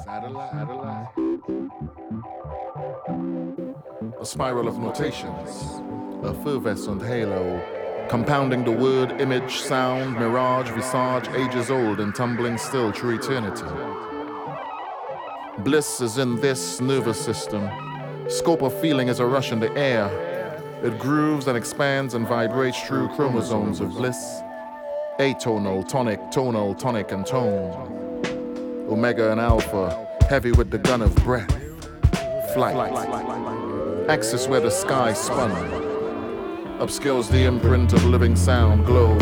A spiral of notations, a effervescent halo, compounding the word, image, sound, mirage, visage, ages old and tumbling still through eternity. Bliss is in this nervous system. Scope of feeling is a rush in the air. It grooves and expands and vibrates through chromosomes of bliss. Atonal, tonic, and tone. Omega and alpha, heavy with the gun of breath. Flight. Axis where the sky spun. Upscales the imprint of living sound, glow.